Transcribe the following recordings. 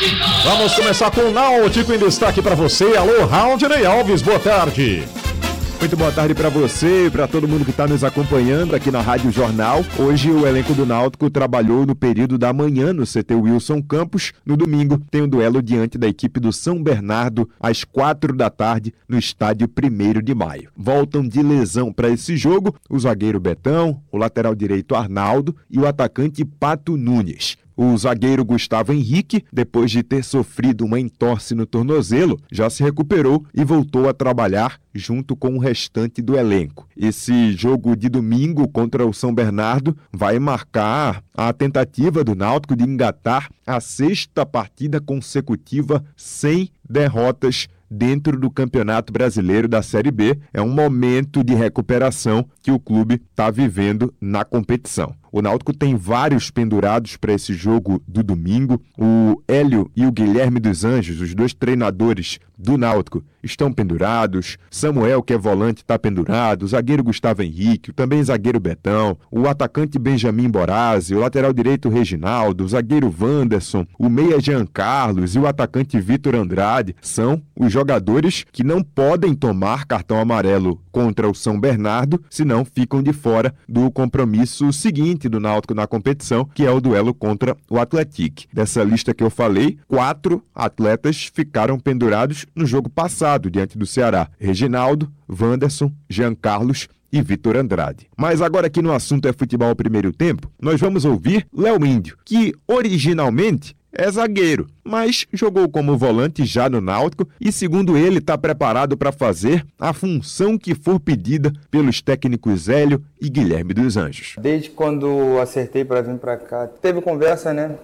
Vamos começar com o Náutico em destaque para você. Alô, Raudney Alves, boa tarde. Muito boa tarde para você e para todo mundo que está nos acompanhando aqui na Rádio Jornal. Hoje o elenco do Náutico trabalhou no período da manhã no CT Wilson Campos. No domingo tem um duelo diante da equipe do São Bernardo às 4 da tarde no estádio 1º de Maio. Voltam de lesão para esse jogo o zagueiro Betão, o lateral direito Arnaldo e o atacante Pato Nunes. O zagueiro Gustavo Henrique, depois de ter sofrido uma entorse no tornozelo, já se recuperou e voltou a trabalhar junto com o restante do elenco. Esse jogo de domingo contra o São Bernardo vai marcar a tentativa do Náutico de engatar a 6ª partida consecutiva sem derrotas dentro do Campeonato Brasileiro da Série B. É um momento de recuperação que o clube está vivendo na competição. O Náutico tem vários pendurados para esse jogo do domingo. O Hélio e o Guilherme dos Anjos, os dois treinadores do Náutico, estão pendurados. Samuel, que é volante, está pendurado. O zagueiro Gustavo Henrique, também zagueiro Betão, o atacante Benjamin Borazzi, o lateral direito Reginaldo, o zagueiro Wanderson, o meia Jean Carlos e o atacante Vitor Andrade são os jogadores que não podem tomar cartão amarelo contra o São Bernardo, senão ficam de fora do compromisso seguinte do Náutico na competição, que é o duelo contra o Atlético. Dessa lista que eu falei, 4 atletas ficaram pendurados no jogo passado diante do Ceará: Reginaldo, Wanderson, Jean Carlos e Vitor Andrade. Mas agora aqui no assunto é futebol primeiro tempo, nós vamos ouvir Léo Índio, que originalmente é zagueiro, mas jogou como volante já no Náutico e, segundo ele, está preparado para fazer a função que for pedida pelos técnicos Hélio e Guilherme dos Anjos. Desde quando acertei para vir para cá, teve conversa, né,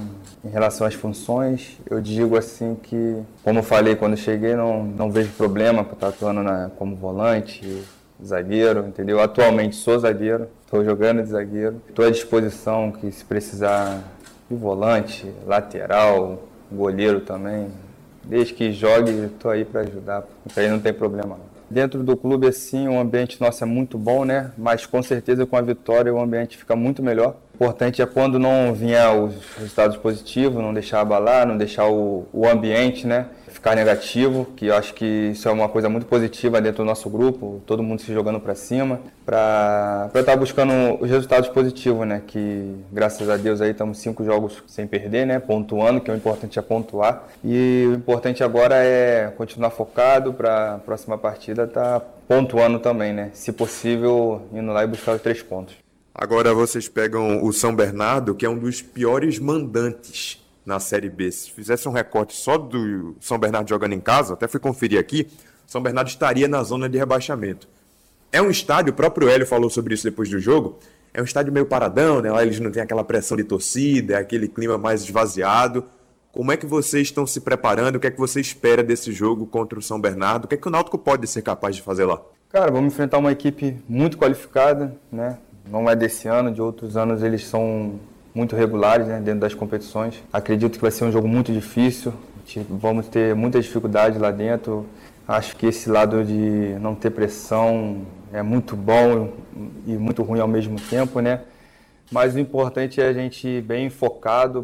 em relação às funções. Eu digo assim que, como eu falei quando cheguei, não vejo problema para estar atuando como volante, zagueiro, entendeu? Atualmente sou zagueiro, estou jogando de zagueiro, estou à disposição que se precisar de volante, lateral, goleiro também. Desde que jogue, estou aí para ajudar. Isso aí não tem problema não. Dentro do clube, assim, o ambiente nosso é muito bom, né? Mas com certeza com a vitória o ambiente fica muito melhor. O importante é quando não vier os resultados positivos, não deixar abalar, não deixar o ambiente, né, ficar negativo, que eu acho que isso é uma coisa muito positiva dentro do nosso grupo, todo mundo se jogando para cima, para estar buscando os resultados positivos, né, que graças a Deus aí estamos 5 jogos sem perder, né, pontuando, que o importante é pontuar, e o importante agora é continuar focado para a próxima partida estar pontuando também, né, se possível indo lá e buscar os 3 pontos. Agora vocês pegam o São Bernardo, que é um dos piores mandantes na Série B. Se fizesse um recorte só do São Bernardo jogando em casa, até fui conferir aqui, São Bernardo estaria na zona de rebaixamento. É um estádio, o próprio Hélio falou sobre isso depois do jogo, é um estádio meio paradão, né? Lá eles não têm aquela pressão de torcida, é aquele clima mais esvaziado. Como é que vocês estão se preparando? O que é que você espera desse jogo contra o São Bernardo? O que é que o Náutico pode ser capaz de fazer lá? Cara, vamos enfrentar uma equipe muito qualificada, né? Não é desse ano, de outros anos eles são muito regulares, né, dentro das competições. Acredito que vai ser um jogo muito difícil, vamos ter muita dificuldade lá dentro. Acho que esse lado de não ter pressão é muito bom e muito ruim ao mesmo tempo, né? Mas o importante é a gente ir bem focado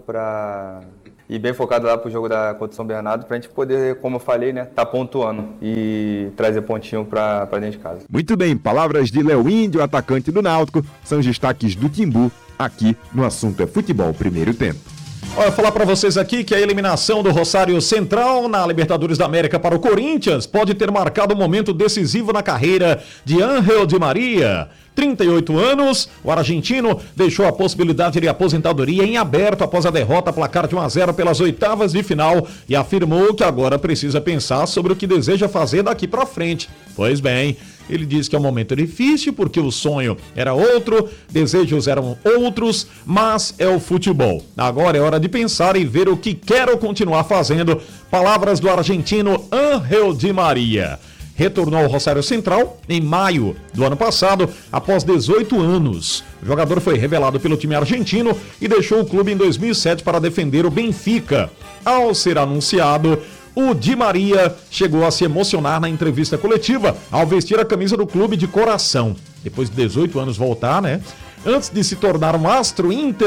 lá para o jogo contra o São Bernardo, para a gente poder, como eu falei, né, tá pontuando e trazer pontinho para dentro de casa. Muito bem, palavras de Léo Índio, atacante do Náutico, são os destaques do Timbu, aqui no Assunto é Futebol Primeiro Tempo. Olha, falar para vocês aqui que a eliminação do Rosário Central na Libertadores da América para o Corinthians pode ter marcado um momento decisivo na carreira de Ángel Di Maria. 38 anos, o argentino deixou a possibilidade de aposentadoria em aberto após a derrota placar de 1-0 pelas oitavas de final e afirmou que agora precisa pensar sobre o que deseja fazer daqui para frente. Pois bem, ele diz que é um momento difícil porque o sonho era outro, desejos eram outros, mas é o futebol. Agora é hora de pensar e ver o que quero continuar fazendo. Palavras do argentino Ángel Di Maria. Retornou ao Rosário Central em maio do ano passado, após 18 anos. O jogador foi revelado pelo time argentino e deixou o clube em 2007 para defender o Benfica. Ao ser anunciado, o Di Maria chegou a se emocionar na entrevista coletiva ao vestir a camisa do clube de coração. Depois de 18 anos voltar, né? Antes de se tornar um astro